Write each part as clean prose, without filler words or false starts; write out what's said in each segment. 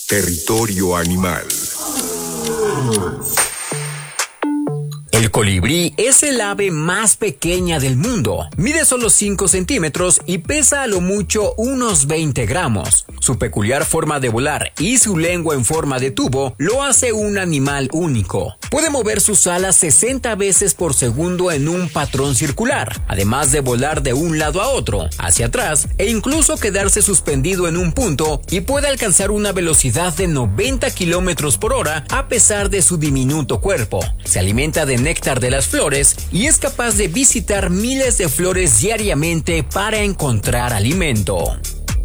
Territorio Animal. El colibrí es el ave más pequeña del mundo. Mide solo 5 centímetros y pesa a lo mucho unos 20 gramos. Su peculiar forma de volar y su lengua en forma de tubo lo hace un animal único. Puede mover sus alas 60 veces por segundo en un patrón circular, además de volar de un lado a otro, hacia atrás e incluso quedarse suspendido en un punto, y puede alcanzar una velocidad de 90 kilómetros por hora a pesar de su diminuto cuerpo. Se alimenta de néctar de las flores y es capaz de visitar miles de flores diariamente para encontrar alimento.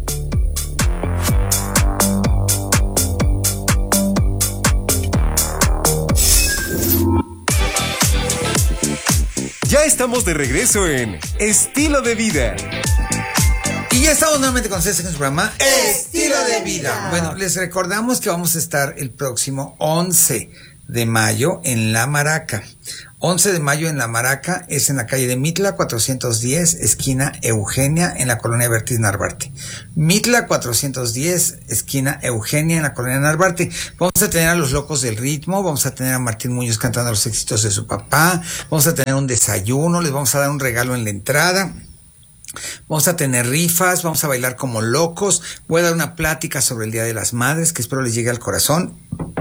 Ya estamos de regreso en Estilo de Vida. Y ya estamos nuevamente con ustedes en su programa Estilo de Vida. Bueno, les recordamos que vamos a estar el próximo 11 de mayo en La Maraca. 11 de mayo en La Maraca es en la calle de Mitla 410, esquina Eugenia, en la colonia Bertis Narvarte. Mitla 410, esquina Eugenia, en la colonia Narvarte. Vamos a tener a los Locos del Ritmo, vamos a tener a Martín Muñoz cantando los éxitos de su papá, vamos a tener un desayuno, les vamos a dar un regalo en la entrada. Vamos a tener rifas, vamos a bailar como locos, voy a dar una plática sobre el Día de las Madres que espero les llegue al corazón.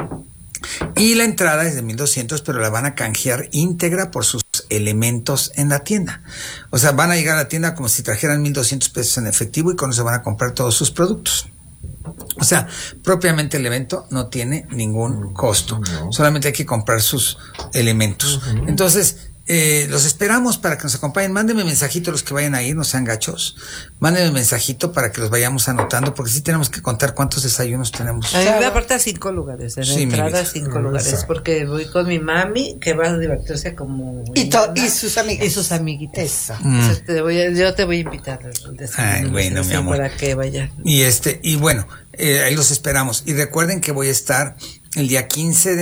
Y la entrada es de 1,200, pero la van a canjear íntegra por sus elementos en la tienda. O sea, van a llegar a la tienda como si trajeran 1,200 pesos en efectivo y con eso van a comprar todos sus productos. O sea, propiamente el evento no tiene ningún costo. Solamente hay que comprar sus elementos. Entonces, los esperamos para que nos acompañen. Mándenme mensajito los que vayan a ir, no sean gachos. Mándenme mensajito para que los vayamos anotando, porque sí tenemos que contar cuántos desayunos tenemos. A mí me aparta 5 lugares, en la entrada 5 lugares, porque voy con mi mami, que va a divertirse como... Y sus amigas. Y sus amiguitas. Eso. Yo te voy a invitar al desayuno. Ay, bueno, mi amor. Para que vayan. Y bueno, ahí los esperamos. Y recuerden que voy a estar el día 15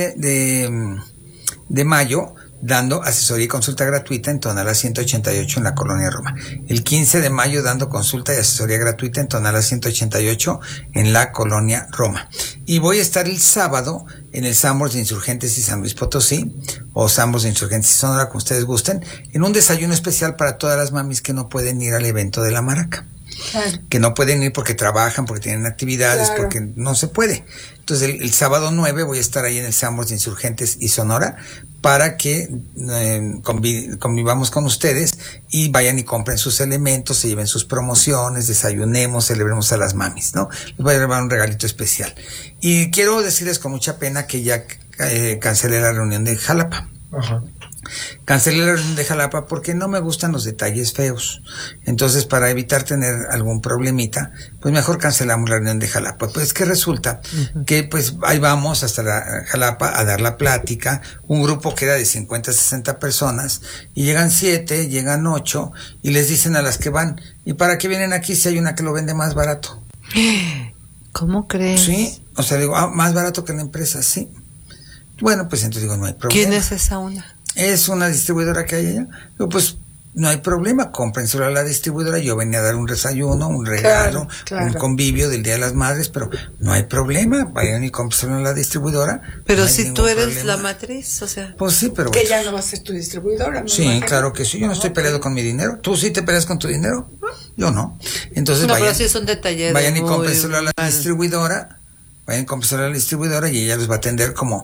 de mayo dando asesoría y consulta gratuita en Tonalá 188 en la Colonia Roma. El 15 de mayo dando consulta y asesoría gratuita en Tonalá 188 en la Colonia Roma. Y voy a estar el sábado en el Sambors de Insurgentes y San Luis Potosí, o Sambors de Insurgentes y Sonora, como ustedes gusten, en un desayuno especial para todas las mamis que no pueden ir al evento de La Maraca. Claro. Que no pueden ir porque trabajan, porque tienen actividades, claro, porque no se puede. Entonces el sábado 9 voy a estar ahí en el Sambors de Insurgentes y Sonora para que convivamos con ustedes y vayan y compren sus elementos, se lleven sus promociones, desayunemos, celebremos a las mamis, ¿no? Les voy a llevar un regalito especial. Y quiero decirles con mucha pena que ya cancelé la reunión de Jalapa. Ajá. Cancelé la reunión de Jalapa porque no me gustan los detalles feos. Entonces, para evitar tener algún problemita, pues mejor cancelamos la reunión de Jalapa. Pues que resulta que pues ahí vamos hasta la Jalapa a dar la plática, un grupo que era de 50, 60 personas, y llegan 7, llegan 8, y les dicen a las que van, ¿y para qué vienen aquí si hay una que lo vende más barato? ¿Cómo crees? Sí, o sea, digo, más barato que la empresa, sí. Bueno, pues entonces digo, no hay problema. ¿Quién es esa una? Es una distribuidora que hay allá. Digo, pues no hay problema, cómprenselo a la distribuidora. Yo venía a dar un desayuno, un regalo, claro. Un convivio del Día de las Madres, pero no hay problema, vayan y cómprenselo a la distribuidora. Pero no si tú eres problema. La matriz, o sea. Pues sí, pero... Que ya no va a ser tu distribuidora. Sí, imagino. Claro que sí, yo no estoy peleado con mi dinero. ¿Tú sí te peleas con tu dinero? Yo no. Entonces no, vayan, pero sí es un detalle. Vayan y cómprenselo a la distribuidora, vayan y cómprenselo a la distribuidora y ella los va a atender como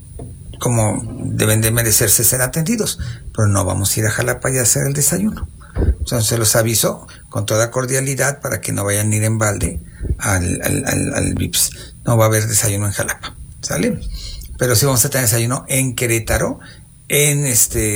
deben de merecerse ser atendidos, pero no vamos a ir a Jalapa y a hacer el desayuno. Entonces se los aviso con toda cordialidad para que no vayan a ir en balde al VIPS. No va a haber desayuno en Jalapa, ¿sale? Pero sí vamos a tener desayuno en Querétaro, en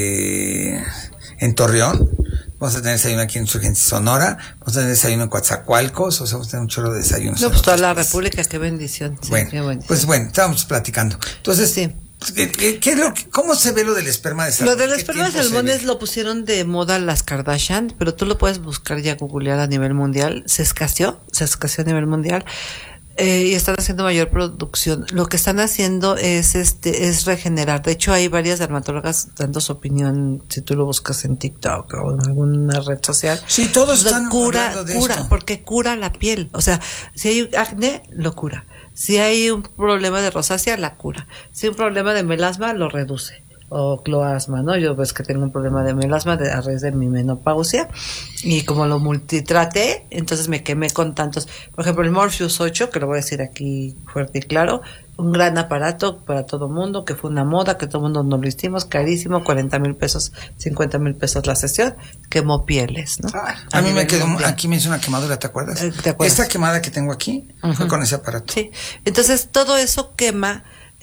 Torreón, vamos a tener desayuno aquí en Insurgentes Sonora, vamos a tener desayuno en Coatzacoalcos, o sea, vamos a tener un chorro de desayunos. No, pues toda la República, qué bendición. Sí, bueno, qué bendición. Pues bueno, estábamos platicando. Entonces, sí. ¿Cómo se ve lo del esperma de salmón? Lo del esperma de salmones lo pusieron de moda las Kardashian, pero tú lo puedes buscar ya, googlear a nivel mundial. Se escaseó a nivel mundial. Y están haciendo mayor producción. Lo que están haciendo es regenerar. De hecho, hay varias dermatólogas dando su opinión, si tú lo buscas en TikTok o en alguna red social. Sí, todos están cura hablando de esto. Porque cura la piel. O sea, si hay acné, lo cura. Si hay un problema de rosácea, la cura. Si hay un problema de melasma, lo reduce. O cloasma, ¿no? Yo ves que tengo un problema de melasma a raíz de mi menopausia y como lo multitraté, entonces me quemé con tantos. Por ejemplo, el Morpheus 8, que lo voy a decir aquí fuerte y claro, un gran aparato para todo mundo, que fue una moda, que todo mundo nos lo hicimos, carísimo, 40,000 pesos, 50,000 pesos la sesión, quemó pieles, ¿no? A mí me quedó, aquí me hizo una quemadura, ¿te acuerdas? ¿Te acuerdas? Esta quemada que tengo aquí fue con ese aparato. Sí, entonces todo eso quema,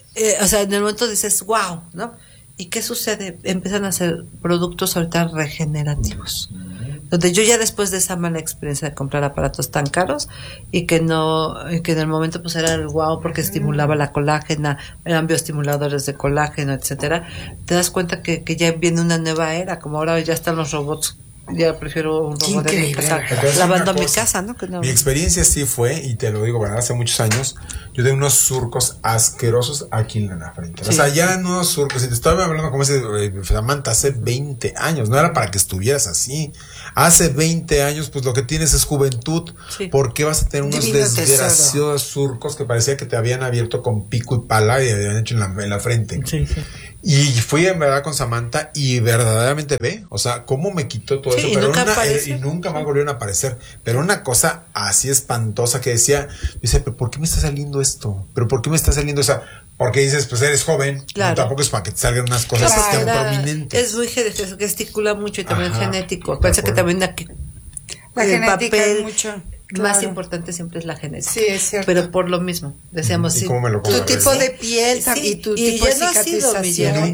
o sea, en el momento dices, wow, ¿no? ¿Y qué sucede? Empiezan a hacer productos ahorita regenerativos. Donde yo ya después de esa mala experiencia de comprar aparatos tan caros y que en el momento pues era el wow porque estimulaba la colágena, eran bioestimuladores de colágeno, etcétera, te das cuenta que ya viene una nueva era, como ahora ya están los robots. Ya prefiero un robot de mi casa, lavando mi casa, ¿no? Que no. Mi experiencia sí fue, y te lo digo, ¿verdad? Hace muchos años, yo tenía unos surcos asquerosos aquí en la frente. Sí. O sea, ya no surcos, y te estaba hablando como ese Samantha, hace 20 años, no era para que estuvieras así. Hace 20 años, pues lo que tienes es juventud. Sí. ¿Por qué vas a tener unos desgraciados surcos que parecía que te habían abierto con pico y pala y habían hecho en la frente? Sí, sí. Y fui en verdad con Samantha y verdaderamente o sea, cómo me quitó todo eso, pero y nunca más volvieron a aparecer, pero una cosa así espantosa que dice, pero ¿por qué me está saliendo esto? ¿Pero por qué me está saliendo? O sea, porque dices, pues eres joven, claro. No, tampoco es para que te salgan unas cosas tan prominentes. Es muy gesticula mucho y también genético. Piensa que también aquí la genética es mucho. Claro. Más importante siempre es la genética. Sí, es cierto. Pero por lo mismo, decíamos, sí. Tu tipo de piel y tu tipo de cicatrización.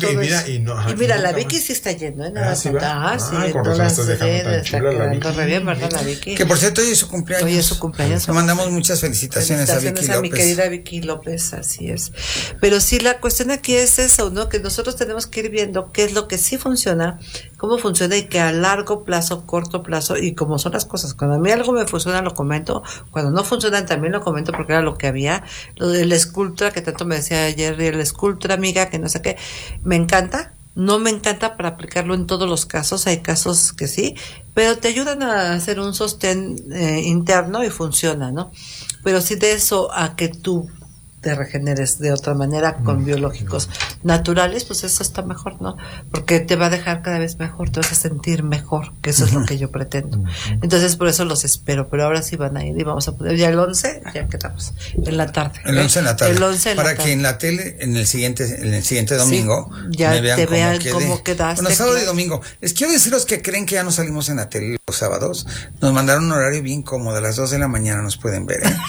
Y mira, la Vicky sí está yendo, ¿eh? Sí, con razón estás dejando tan chula la Vicky. Re bien, ¿verdad, la Vicky? Que por cierto, hoy es su cumpleaños. Hoy es su cumpleaños. Le mandamos muchas felicitaciones a Vicky López. A mi querida Vicky López, así es. Pero sí, la cuestión aquí es eso, ¿no? Que nosotros tenemos que ir viendo qué es lo que sí funciona, cómo funciona y que a largo plazo, corto plazo, y cómo son las cosas. Cuando a mí algo me funciona, lo comento. Cuando no funcionan, también lo comento porque era lo que había. Lo del Sculptra, que tanto me decía ayer, el Sculptra, amiga, que no sé qué. Me encanta. No me encanta para aplicarlo en todos los casos. Hay casos que sí, pero te ayudan a hacer un sostén interno y funciona, ¿no? Pero sí de eso a que tú te regeneres de otra manera con biológicos naturales, pues eso está mejor, ¿no? Porque te va a dejar cada vez mejor, te vas a sentir mejor, que eso es lo que yo pretendo. Entonces por eso los espero, pero ahora sí van a ir y vamos a poder, ya el 11, ya quedamos, en la tarde. El 11 en la tarde. El 11 en para la tarde. Que en la tele, en el siguiente domingo, sí, ya me vean te vean cómo quedaste. Bueno, sábado y domingo. Les quiero decir los que creen que ya no salimos en la tele los sábados, nos mandaron un horario bien cómodo, a las 2 de la mañana nos pueden ver, ¿eh?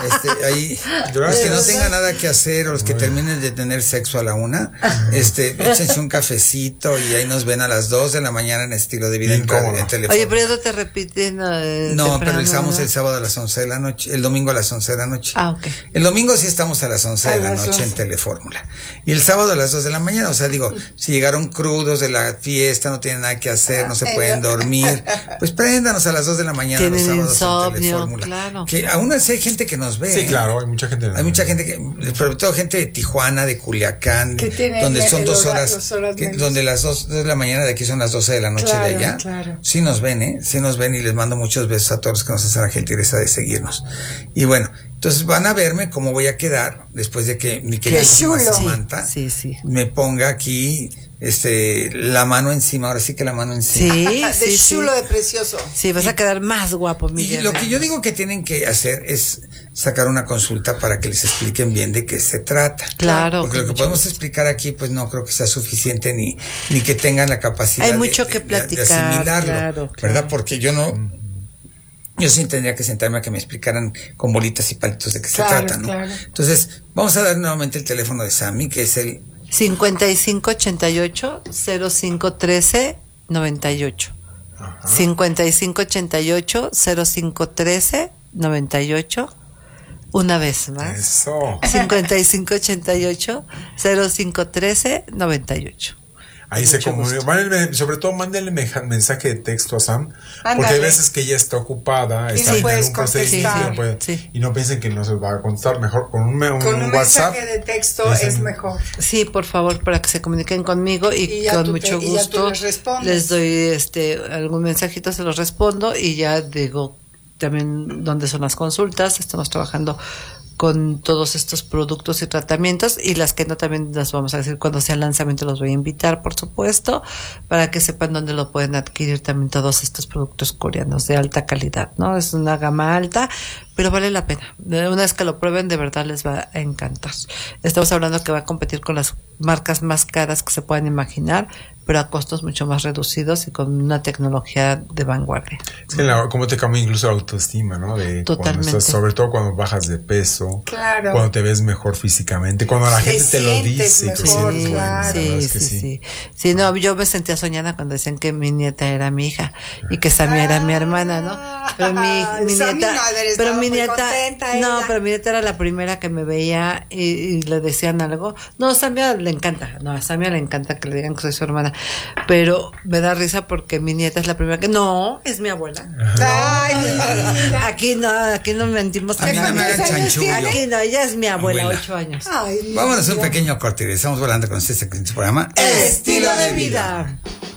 Ahí, los que no tengan nada que hacer, o los que terminen de tener sexo a la 1, échense un cafecito y ahí nos ven a las 2 de la mañana en Estilo de Vida en teléfono. Oye, pero ya no te repiten. No, pero estamos el sábado a las 11 de la noche, el domingo a las 11 de la noche. Ah, ok. El domingo sí estamos a las 11 de la noche en Telefórmula. Y el sábado a las 2 de la mañana, o sea, digo, si llegaron crudos de la fiesta, no tienen nada que hacer, no se pueden dormir, pues préndanos a las 2 de la mañana los sábados insomnio, en Telefórmula. Claro. Que aún así hay gente que nos ve. Sí, claro, hay mucha gente. Hay mucha gente que, sobre todo gente de Tijuana, de Culiacán, donde son 2 horas, donde las 2 de la mañana de aquí son las 12 de la noche de allá. Claro. Sí nos ven, sí nos ven, y les mando muchos besos a todos los que nos hacen la gentileza de seguirnos. Y bueno, entonces van a verme cómo voy a quedar después de que mi querida Samantha me ponga aquí la mano encima, ahora sí que la mano encima. De chulo, de precioso. Sí, vas a quedar más guapo, Miguel. Y lo que yo digo que tienen que hacer es sacar una consulta para que les expliquen bien de qué se trata. Claro. Porque lo que podemos explicar aquí, pues no creo que sea suficiente ni que tengan la capacidad hay mucho que platicar, de asimilarlo, claro. ¿verdad? Porque yo sí tendría que sentarme a que me explicaran con bolitas y palitos de qué se trata, ¿no? Claro. Entonces, vamos a dar nuevamente el teléfono de Sammy, que es el 5588-0513-98. 5588-0513-98. Una vez más. Eso. 5588-0513-98. Ahí se comunica. Sobre todo, mándenle mensaje de texto a Sam. Porque hay veces que ella está ocupada, está en un procedimiento. Y no piensen que no se va a contestar. Mejor con un WhatsApp. Mensaje de texto es mejor. Sí, por favor, para que se comuniquen conmigo y con mucho gusto les doy algún mensajito, se los respondo y ya digo también dónde son las consultas. Estamos trabajando con todos estos productos y tratamientos, y las que no también las vamos a decir cuando sea el lanzamiento, los voy a invitar, por supuesto, para que sepan dónde lo pueden adquirir también todos estos productos coreanos de alta calidad, ¿no? Es una gama alta, pero vale la pena. Una vez que lo prueben, de verdad les va a encantar. Estamos hablando que va a competir con las marcas más caras que se puedan imaginar, pero a costos mucho más reducidos y con una tecnología de vanguardia. Es que cómo te cambia incluso la autoestima, ¿no? Totalmente. Sobre todo cuando bajas de peso, claro, cuando te ves mejor físicamente, cuando la gente te lo dice. Mejor, claro. Sí, no, yo me sentía soñada cuando decían que mi nieta era mi hija y que Samia era mi hermana, ¿no? Pero mi nieta era la primera que me veía y le decían algo. No, a Samia le encanta que le digan que soy su hermana, pero me da risa porque mi nieta es la primera que no, es mi abuela. Aquí no mentimos. Aquí no me hagan chanchullo. Aquí no, ella es mi abuela. 8 años. Vamos a hacer un pequeño corte y estamos volando con este programa Estilo de Vida.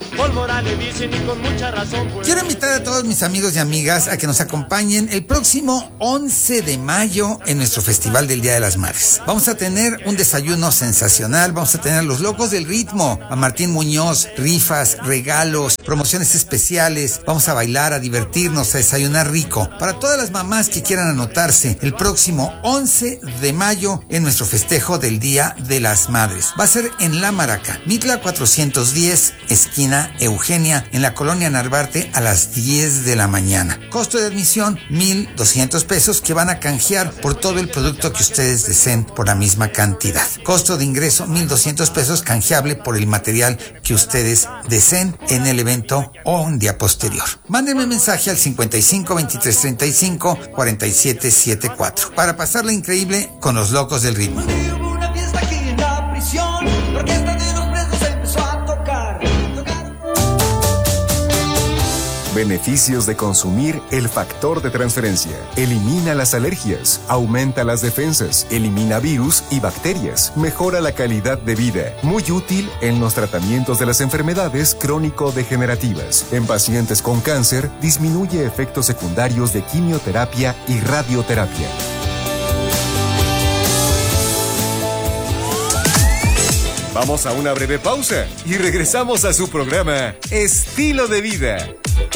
Quiero invitar a todos mis amigos y amigas a que nos acompañen el próximo 11 de mayo en nuestro Festival del Día de las Madres. Vamos a tener un desayuno sensacional, vamos a tener a los locos del ritmo, a Martín Muñoz, rifas, regalos, promociones especiales, vamos a bailar, a divertirnos, a desayunar rico. Para todas las mamás que quieran anotarse, el próximo 11 de mayo en nuestro festejo del Día de las Madres. Va a ser en La Maraca, Mitla 410, esquina Eugenia, en la colonia Narvarte, a las 10 de la mañana. Costo de admisión, 1,200 pesos, que van a canjear por todo el producto que ustedes deseen por la misma cantidad. Costo de ingreso, 1,200 pesos, canjeable por el material que ustedes deseen en el evento o un día posterior. Mándenme mensaje al 55 23 35 47 74 para pasarla increíble con los locos del ritmo. Beneficios de consumir el factor de transferencia. Elimina las alergias, aumenta las defensas, elimina virus y bacterias, mejora la calidad de vida. Muy útil en los tratamientos de las enfermedades crónico-degenerativas. En pacientes con cáncer, disminuye efectos secundarios de quimioterapia y radioterapia. Vamos a una breve pausa y regresamos a su programa Estilo de Vida.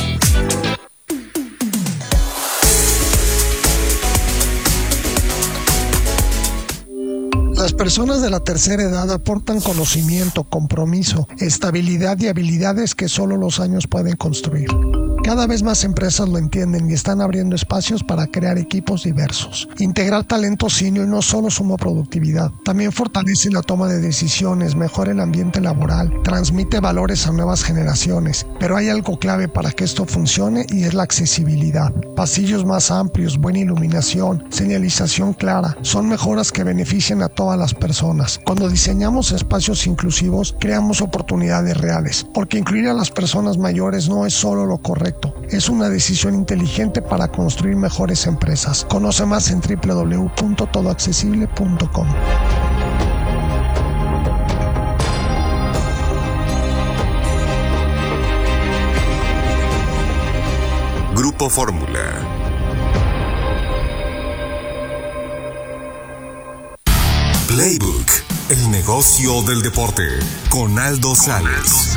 Las personas de la tercera edad aportan conocimiento, compromiso, estabilidad y habilidades que solo los años pueden construir. Cada vez más empresas lo entienden y están abriendo espacios para crear equipos diversos. Integrar talento senior no solo suma productividad, también fortalece la toma de decisiones, mejora el ambiente laboral, transmite valores a nuevas generaciones. Pero hay algo clave para que esto funcione y es la accesibilidad. Pasillos más amplios, buena iluminación, señalización clara, son mejoras que benefician a todas las personas. Cuando diseñamos espacios inclusivos, creamos oportunidades reales, porque incluir a las personas mayores no es solo lo correcto. Es una decisión inteligente para construir mejores empresas. Conoce más en www.todoaccesible.com. Grupo Fórmula. Playbook, el negocio del deporte, con Aldo Sales.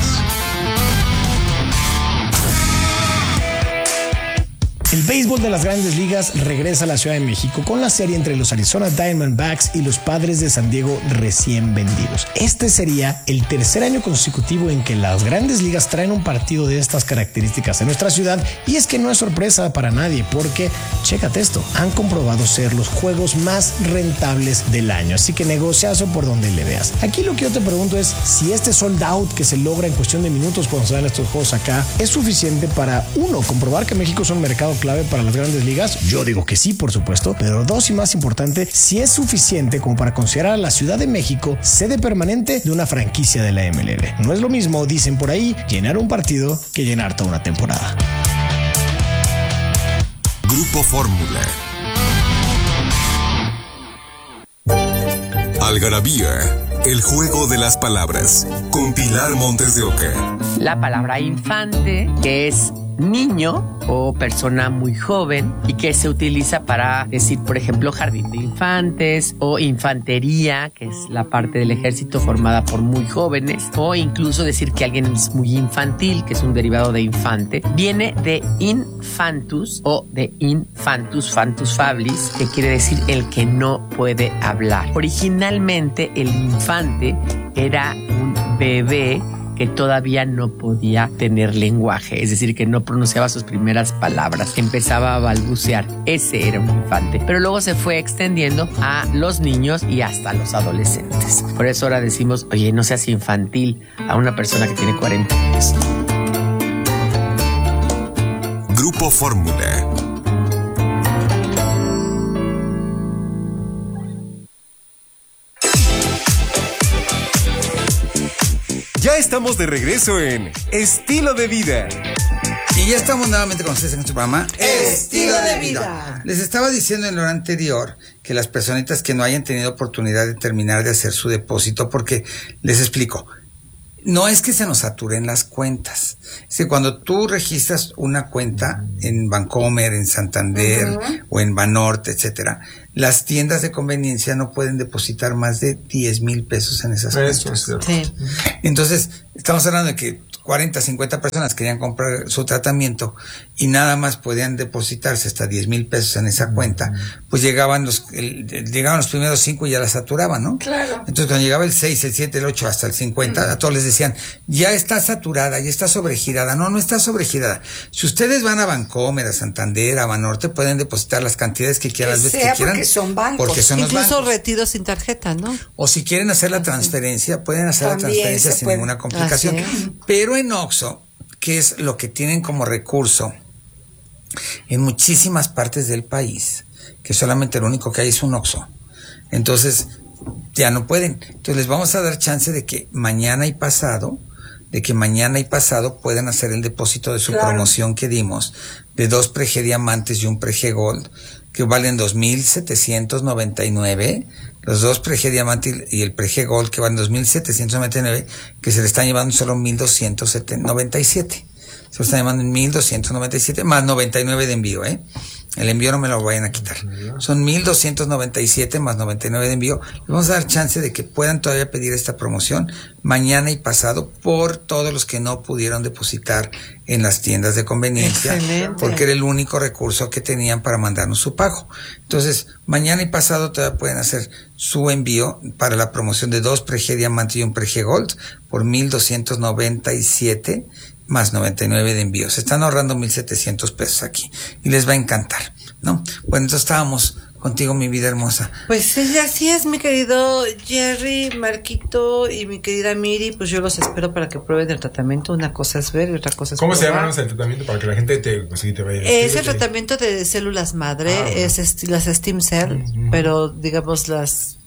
El béisbol de las Grandes Ligas regresa a la Ciudad de México con la serie entre los Arizona Diamondbacks y los Padres de San Diego recién vendidos. Este sería el tercer año consecutivo en que las Grandes Ligas traen un partido de estas características en nuestra ciudad, y es que no es sorpresa para nadie porque, chécate esto, han comprobado ser los juegos más rentables del año, así que negociazo por donde le veas. Aquí lo que yo te pregunto es si este sold out que se logra en cuestión de minutos cuando se dan estos juegos acá es suficiente para, uno, comprobar que México es un mercado clave para las Grandes Ligas. Yo digo que sí, por supuesto, pero dos, y más importante, si es suficiente como para considerar a la Ciudad de México sede permanente de una franquicia de la MLB. No es lo mismo, dicen por ahí, llenar un partido que llenar toda una temporada. Grupo Fórmula. Algarabía, el juego de las palabras, con Pilar Montes de Oca. La palabra infante, que es niño o persona muy joven y que se utiliza para decir, por ejemplo, jardín de infantes o infantería, que es la parte del ejército formada por muy jóvenes, o incluso decir que alguien es muy infantil, que es un derivado de infante. Viene de infantus o de infantus, fantus fablis, que quiere decir el que no puede hablar. Originalmente el infante era un bebé que todavía no podía tener lenguaje, es decir, que no pronunciaba sus primeras palabras, empezaba a balbucear. Ese era un infante. Pero luego se fue extendiendo a los niños y hasta los adolescentes. Por eso ahora decimos, oye, no seas infantil a una persona que tiene 40 años. Grupo Fórmula. Ya estamos de regreso en Estilo de Vida. Y ya estamos nuevamente con ustedes en nuestro programa Estilo de Vida. Les estaba diciendo en lo anterior que las personitas que no hayan tenido oportunidad de terminar de hacer su depósito, porque les explico, no es que se nos saturen las cuentas. Es que cuando tú registras una cuenta en Bancomer, en Santander o en Banorte, etcétera, las tiendas de conveniencia no pueden depositar más de 10,000 pesos en esas cuentas. Sí. Entonces, estamos hablando de que 40, 50 personas querían comprar su tratamiento y nada más podían depositarse hasta 10,000 pesos en esa cuenta, pues llegaban los primeros 5 y ya la saturaban, ¿no? Claro. Entonces, cuando llegaba el 6, el 7, el 8 hasta el 50, a todos les decían, ya está saturada, ya está sobregirada. No está sobregirada. Si ustedes van a Bancomer, a Santander, a Banorte, pueden depositar las cantidades que quieran, las veces que quieran. Porque son bancos. Porque son incluso los bancos. retiro sin tarjeta, ¿no? O si quieren hacer la transferencia, pueden hacer También la transferencia se sin puede. ninguna complicación. Pero en Oxxo, que es lo que tienen como recurso en muchísimas partes del país, que solamente lo único que hay es un Oxxo, entonces ya no pueden. Entonces les vamos a dar chance de que mañana y pasado puedan hacer el depósito de su promoción que dimos de 2 Prege Diamantes y un Prege Gold, que valen 2,799, los 2 Prege Diamante y el Prege Gold, que valen 2,799, que se le están llevando solo 1,297. Se lo están llevando en 1,297, más 99 de envío, El envío no me lo vayan a quitar. Son 1,297 más 99 de envío. Les vamos a dar chance de que puedan todavía pedir esta promoción mañana y pasado por todos los que no pudieron depositar en las tiendas de conveniencia. Excelente. Porque era el único recurso que tenían para mandarnos su pago. Entonces, mañana y pasado todavía pueden hacer su envío para la promoción de 2 Prege Diamante y un Prege Gold por 1,297 más 99 de envío. Se están ahorrando 1,700 pesos aquí y les va a encantar, ¿no? Bueno, entonces estábamos contigo, mi vida hermosa. Pues así es, mi querido Jerry, Marquito y mi querida Miri. Pues yo los espero para que prueben el tratamiento. Una cosa es ver y otra cosa es ¿Cómo se probar. llama el tratamiento para que la gente te vaya? Es el tratamiento de células madre, es las Stem Cell, pero digamos las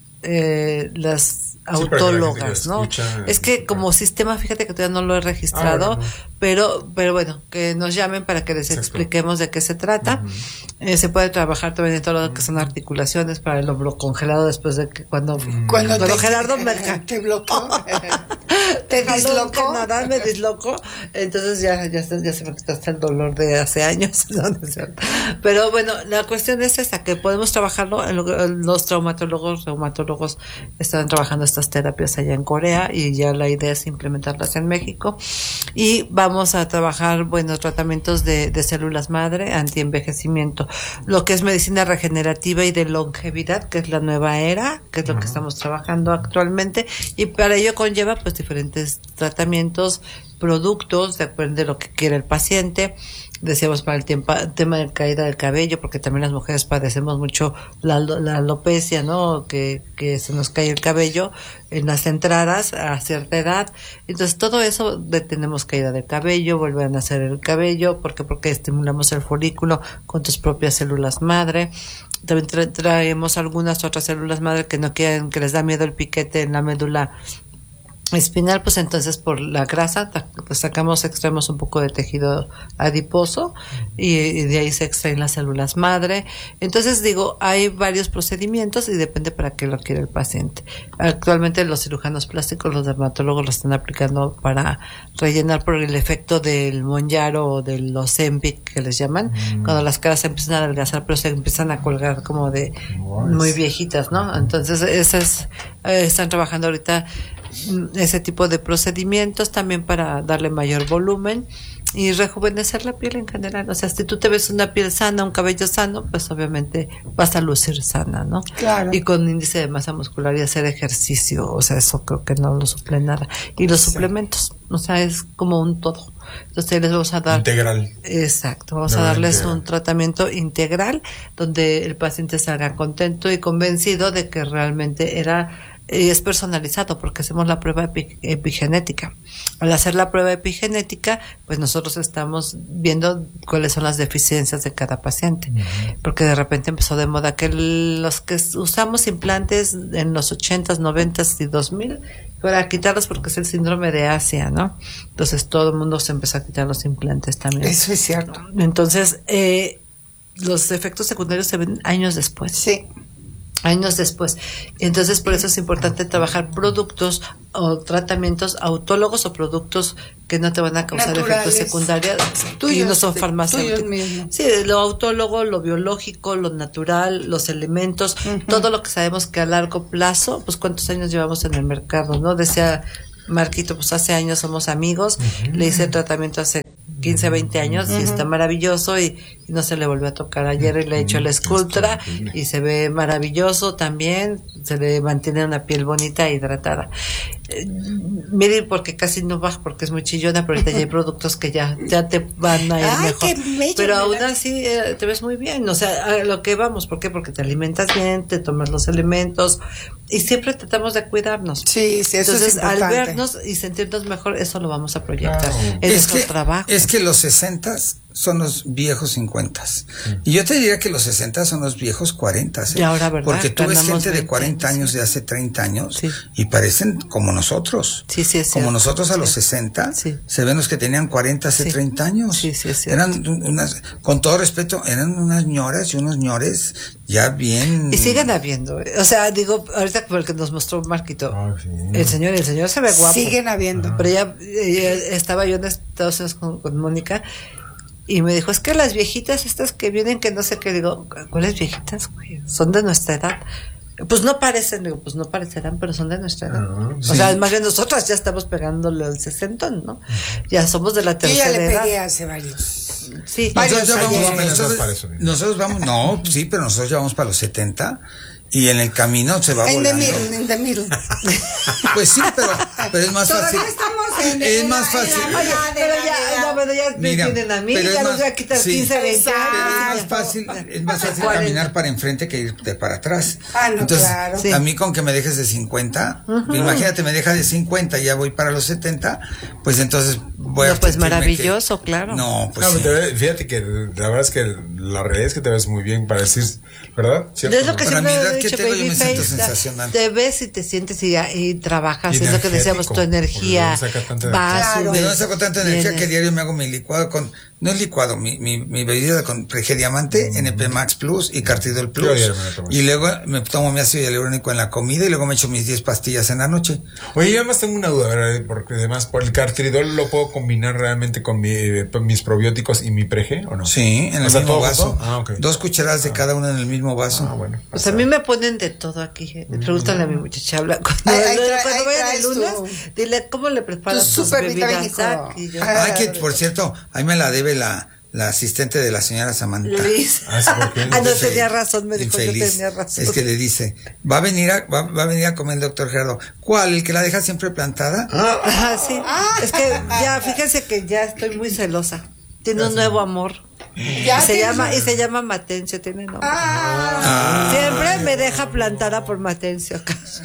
autólogas, ¿no? Es que como sistema, fíjate que todavía no lo he registrado, pero bueno, que nos llamen para que les expliquemos de qué se trata. Se puede trabajar también en todo lo que son articulaciones para el hombro congelado después de que cuando Gerardo te bloqueó, te dislocó. Nada, me disloco, entonces ya se me quitó hasta el dolor de hace años. Pero bueno, la cuestión es esta, que podemos trabajarlo. Los reumatólogos están trabajando estas terapias allá en Corea y ya la idea es implementarlas en México. Y vamos a trabajar, tratamientos de células madre, antienvejecimiento, lo que es medicina regenerativa y de longevidad, que es la nueva era, que es lo que estamos trabajando actualmente, y para ello conlleva pues diferentes tratamientos, productos, depende de lo que quiera el paciente. Decíamos para el tema de caída del cabello, porque también las mujeres padecemos mucho la alopecia, ¿no? Que se nos cae el cabello en las entradas a cierta edad. Entonces todo eso detenemos caída del cabello, vuelve a nacer el cabello, porque estimulamos el folículo con tus propias células madre. También traemos algunas otras células madre que no quieren, que les da miedo el piquete en la médula espinal, pues entonces por la grasa pues extraemos un poco de tejido adiposo y de ahí se extraen las células madre. Entonces digo, hay varios procedimientos y depende para qué lo quiere el paciente. Actualmente los cirujanos plásticos, los dermatólogos lo están aplicando para rellenar por el efecto del Mounjaro o de los Ozempic que les llaman, cuando las caras se empiezan a adelgazar pero se empiezan a colgar como de muy viejitas, ¿no? Entonces están trabajando ahorita ese tipo de procedimientos también para darle mayor volumen y rejuvenecer la piel en general. O sea, si tú te ves una piel sana, un cabello sano, pues obviamente vas a lucir sana, ¿no? Claro. Y con índice de masa muscular y hacer ejercicio, o sea, eso creo que no lo suple nada. Y los suplementos, o sea, es como un todo. Entonces les vamos a dar... Integral. Exacto, vamos a darles un tratamiento integral donde el paciente salga contento y convencido de que realmente es personalizado porque hacemos la prueba epigenética. Al hacer la prueba epigenética, pues nosotros estamos viendo cuáles son las deficiencias de cada paciente. Porque de repente empezó de moda que los que usamos implantes en los 80s, 90s y 2000, para quitarlos porque es el síndrome de Asia, ¿no? Entonces todo el mundo se empezó a quitar los implantes también. Eso es cierto. Entonces, los efectos secundarios se ven años después. Sí. Años después. Entonces, por eso es importante trabajar productos o tratamientos autólogos o productos que no te van a causar efectos secundarios y no son farmacéuticos. Sí, lo autólogo, lo biológico, lo natural, los elementos, todo lo que sabemos que a largo plazo, pues cuántos años llevamos en el mercado, ¿no? Decía Marquito, pues hace años somos amigos, le hice el tratamiento hace 15, 20 años y está maravilloso y no se le volvió a tocar. Ayer le he hecho el Sculptra y se ve maravilloso también, se le mantiene una piel bonita e hidratada. Mire, porque casi no baja porque es muy chillona, pero ahorita ya hay productos que ya te van a ir mejor. Pero aún así te ves muy bien, o sea, a lo que vamos, ¿por qué? Porque te alimentas bien, te tomas los elementos y siempre tratamos de cuidarnos. Sí, sí, eso entonces, es importante. al vernos y sentirnos mejor, eso lo vamos a proyectar. Es nuestro trabajo. Es que los 60s son los viejos 50s. Y yo te diría que los 60 son los viejos 40. Y ahora, ¿verdad? Porque tú ves gente 20, de 40 años de hace 30 años sí. y parecen como nosotros. Sí, sí, es como cierto. nosotros a los 60, sí. se ven los que tenían 40 hace 30 años. Sí, sí, es eran unas, con todo respeto, eran unas ñoras y unos ñores ya bien. Y siguen habiendo. O sea, digo, ahorita como el que nos mostró Marquito, sí. el señor se ve guapo. Siguen habiendo. Pero ya estaba yo en Estados Unidos con Mónica. Y me dijo, es que las viejitas estas que vienen, que no sé qué, digo, ¿cuáles viejitas, güey? Son de nuestra edad. Pues no parecen, digo, pues no parecerán, pero son de nuestra edad. Sí. O sea, más bien nosotras ya estamos pegándole al 60, ¿no? Ya somos de la tercera edad. Yo ya le pegué hace varios. Sí. Nosotros vamos, no, sí, pero nosotros ya vamos para los 70. Y en el camino se va volando. En the middle. Pues sí, pero es más fácil. Es más fácil. Oye, pero ya tienen a mí, ya nos voy a quitar 15, 20 años. Es más fácil caminar para enfrente que irte para atrás. No, entonces, claro. A mí con que me dejes de 50, imagínate, me dejas de 50 y ya voy para los 70, pues entonces voy a... pues maravilloso, claro. No, pues sí. Fíjate que la verdad es que la realidad es que te ves muy bien para decir, ¿verdad? ¿Cierto? Es lo que para mi edad dicho, que tengo yo me siento sensacional. Te ves y te sientes y trabajas, es lo que decíamos, tu energía va a subir. No saco tanta energía que diario me hago mi licuado con, no es licuado, mi bebida con Pregediamante, NP Max Plus y Cartidol Plus. Y luego me tomo mi ácido hialurónico en la comida y luego me echo mis 10 pastillas en la noche. Oye, yo además tengo una duda, ¿verdad? Porque además por el Cartidol lo puedo combinar realmente con mis probióticos y mi Prege, ¿o no? Sí, en el mismo vaso. Okay. 2 cucharadas de cada uno en el mismo vaso. Bueno. Pues a mí me ponen de todo aquí. Pregúntale a mi muchacha, habla cuando vayan el lunes, dile cómo le preparas tus bebidas. Por cierto, ahí me la debe la asistente de la señora Samantha. Liz. No tenía razón, me dijo, yo tenía razón. Es que le dice, va a venir a comer el doctor Gerardo. ¿Cuál? ¿El que la deja siempre plantada? Sí. Es que ya, fíjense que ya estoy muy celosa. Tiene un nuevo amor. Y se llama Matencio, tiene nombre. Siempre me deja plantada por Matencio,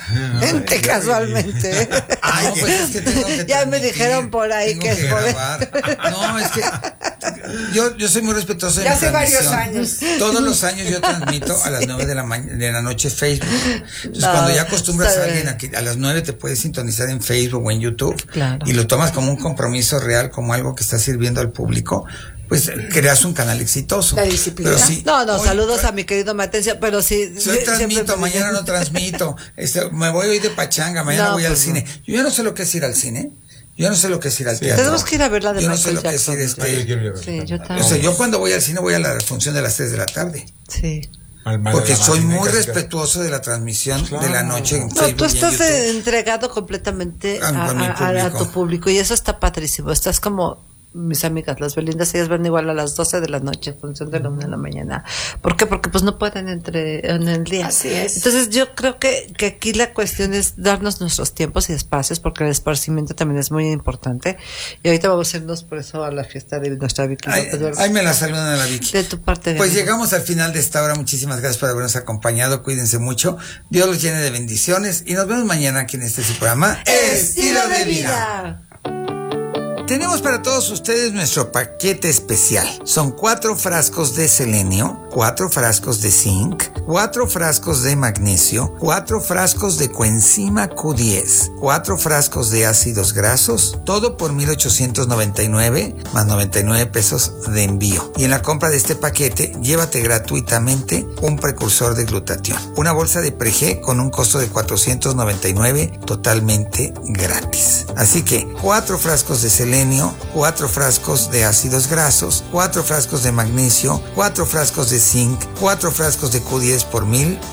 casualmente. Pues es que tengo que ya me dijeron por ahí que es por No, es que yo soy muy respetuoso de ya la hace varios transmisión. años. Todos los años yo transmito a las 9 de la noche Facebook. Entonces, cuando ya acostumbras a alguien a que a las 9 te puedes sintonizar en Facebook o en YouTube, claro, y lo tomas como un compromiso real, como algo que está sirviendo al público, pues creas un canal exitoso. La disciplina. Pero sí, saludos a mi querido Matencia, pero sí. Yo transmito, mañana no transmito. Me voy hoy de pachanga, mañana voy al cine. Yo ya no sé lo que es ir al cine. Yo no sé lo que es ir al teatro. Tenemos que ir a ver la de Michael Jackson. Yo no sé lo que es ir Sí, yo también. O sea, yo cuando voy al cine voy a la función de las 3 de la tarde. Sí. Porque soy muy respetuoso de la transmisión de la noche en Facebook. No, tú estás entregado completamente a tu público y eso está padrísimo. Estás como mis amigas, las Belindas, ellas van igual a las 12 de la noche, función de la 1 de la mañana. ¿Por qué? Porque pues no pueden en el día. Así es. Entonces yo creo que aquí la cuestión es darnos nuestros tiempos y espacios, porque el esparcimiento también es muy importante. Y ahorita vamos a irnos por eso a la fiesta de nuestra Vicky. Ahí me la saludan a la Vicky. De tu parte. Pues llegamos al final de esta hora. Muchísimas gracias por habernos acompañado. Cuídense mucho. Dios los llene de bendiciones. Y nos vemos mañana aquí en este programa Estilo de Vida. Tenemos para todos ustedes nuestro paquete especial. Son 4 frascos de selenio, 4 frascos de zinc, 4 frascos de magnesio, 4 frascos de coenzima Q10, 4 frascos de ácidos grasos, todo por $1,899 más 99 pesos de envío. Y en la compra de este paquete, llévate gratuitamente un precursor de glutatión. Una bolsa de Preg con un costo de $499 totalmente gratis. Así que 4 frascos de selenio, 4 frascos de ácidos grasos, 4 frascos de magnesio, 4 frascos de zinc, 4 frascos de Q10 por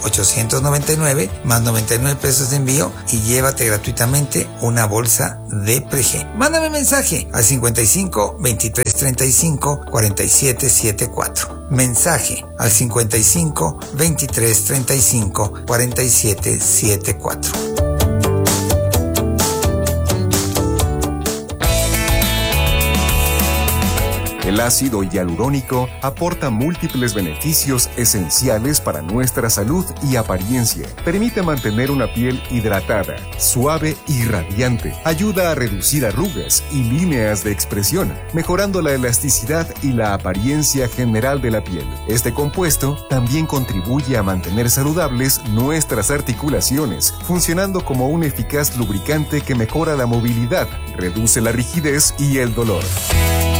$1,899 más 99 pesos de envío y llévate gratuitamente una bolsa de Preg. Mándame mensaje al 55 23 35 47 74. Mensaje al 55 23 35 47 74. El ácido hialurónico aporta múltiples beneficios esenciales para nuestra salud y apariencia. Permite mantener una piel hidratada, suave y radiante. Ayuda a reducir arrugas y líneas de expresión, mejorando la elasticidad y la apariencia general de la piel. Este compuesto también contribuye a mantener saludables nuestras articulaciones, funcionando como un eficaz lubricante que mejora la movilidad, reduce la rigidez y el dolor.